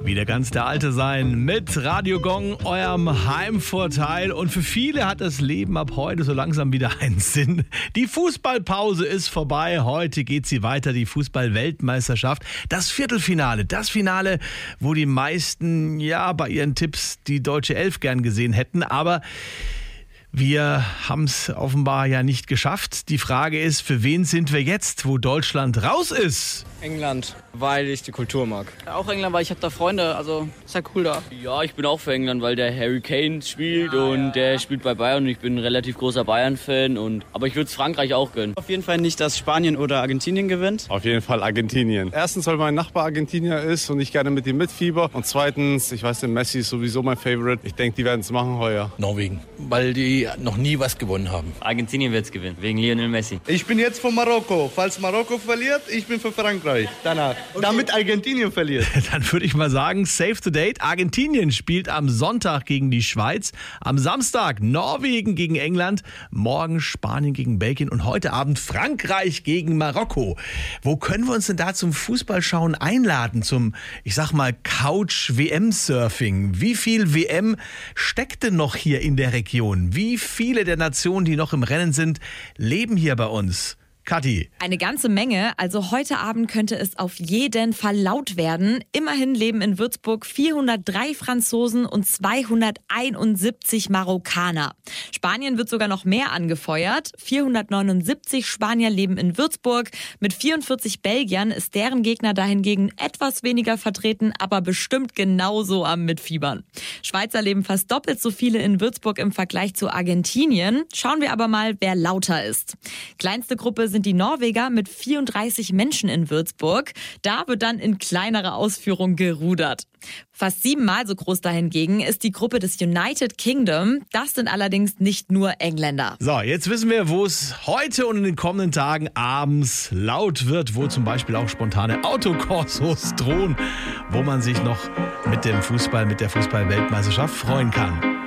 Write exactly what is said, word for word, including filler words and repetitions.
Wieder ganz der Alte sein mit Radio Gong, eurem Heimvorteil. Und für viele hat das Leben ab heute so langsam wieder einen Sinn. Die Fußballpause ist vorbei. Heute geht sie weiter, die Fußball-Weltmeisterschaft. Das Viertelfinale, das Finale, wo die meisten ja bei ihren Tipps die deutsche Elf gern gesehen hätten. Aber wir haben es offenbar ja nicht geschafft. Die Frage ist, für wen sind wir jetzt, wo Deutschland raus ist? England, weil ich die Kultur mag. Auch England, weil ich habe da Freunde, also ist ja cool da. Ja, ich bin auch für England, weil der Harry Kane spielt ja, und ja. der spielt bei Bayern und ich bin ein relativ großer Bayern-Fan. Und, aber ich würde es Frankreich auch gönnen. Auf jeden Fall nicht, dass Spanien oder Argentinien gewinnt. Auf jeden Fall Argentinien. Erstens, weil mein Nachbar Argentinier ist und ich gerne mit ihm mitfieber. Und zweitens, ich weiß, der Messi ist sowieso mein Favorite. Ich denke, die werden es machen heuer. Norwegen, weil die noch nie was gewonnen haben. Argentinien wird es gewinnen, wegen Lionel Messi. Ich bin jetzt von Marokko. Falls Marokko verliert, ich bin für Frankreich. Danach. Okay. Damit Argentinien verliert. Dann würde ich mal sagen, save the date. Argentinien spielt am Sonntag gegen die Schweiz. Am Samstag Norwegen gegen England. Morgen Spanien gegen Belgien. Und heute Abend Frankreich gegen Marokko. Wo können wir uns denn da zum Fußballschauen einladen? Zum, ich sag mal, Couch-W M-Surfing. Wie viel W M steckt denn noch hier in der Region? Wie viele der Nationen, die noch im Rennen sind, leben hier bei uns? Kathi. Eine ganze Menge. Also heute Abend könnte es auf jeden Fall laut werden. Immerhin leben in Würzburg vierhundertdrei Franzosen und zweihunderteinundsiebzig Marokkaner. Spanien wird sogar noch mehr angefeuert. vierhundertneunundsiebzig Spanier leben in Würzburg. Mit vierundvierzig Belgiern ist deren Gegner dahingegen etwas weniger vertreten, aber bestimmt genauso am Mitfiebern. Schweizer leben fast doppelt so viele in Würzburg im Vergleich zu Argentinien. Schauen wir aber mal, wer lauter ist. Kleinste Gruppe sind die Norweger mit vierunddreißig Menschen in Würzburg. Da wird dann in kleinerer Ausführung gerudert. Fast siebenmal so groß dahingegen ist die Gruppe des United Kingdom. Das sind allerdings nicht nur Engländer. So, jetzt wissen wir, wo es heute und in den kommenden Tagen abends laut wird, wo zum Beispiel auch spontane Autokorsos drohen, wo man sich noch mit dem Fußball, mit der Fußball-Weltmeisterschaft freuen kann.